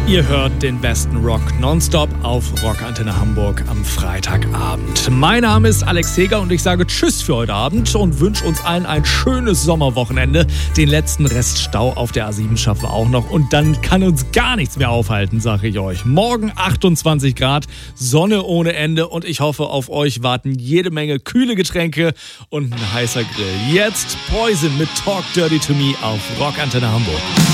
Ihr hört den besten Rock nonstop auf Rockantenne Hamburg am Freitagabend. Mein Name ist Alex Heger und ich sage Tschüss für heute Abend und wünsche uns allen ein schönes Sommerwochenende. Den letzten Rest Stau auf der A7 schaffen wir auch noch und dann kann uns gar nichts mehr aufhalten, sage ich euch. Morgen 28 Grad, Sonne ohne Ende und ich hoffe, auf euch warten jede Menge kühle Getränke und ein heißer Grill. Jetzt Poison mit Talk Dirty to Me auf Rockantenne Hamburg.